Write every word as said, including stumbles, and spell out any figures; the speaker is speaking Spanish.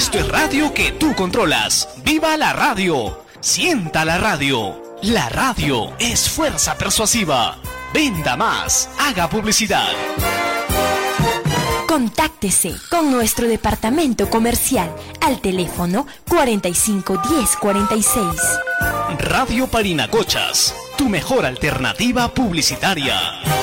Esto es radio que tú controlas. ¡Viva la radio! Sienta la radio. La radio es fuerza persuasiva. Venda más. Haga publicidad. Contáctese con nuestro departamento comercial al teléfono cuarenta y cinco diez cuarenta y seis. Radio Parinacochas, tu mejor alternativa publicitaria.